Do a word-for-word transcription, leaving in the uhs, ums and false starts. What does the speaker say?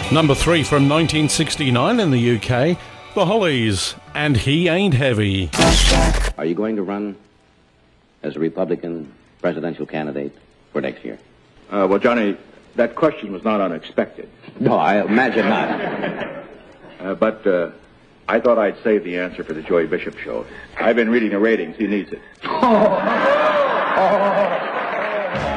Number three from nineteen sixty-nine in the U K, The Hollies, and He Ain't Heavy. Are you going to run as a Republican presidential candidate for next year? Uh, well, Johnny, that question was not unexpected. No, I imagine not. Uh, but uh, I thought I'd save the answer for the Joey Bishop show. I've been reading the ratings. He needs it. Oh. Oh.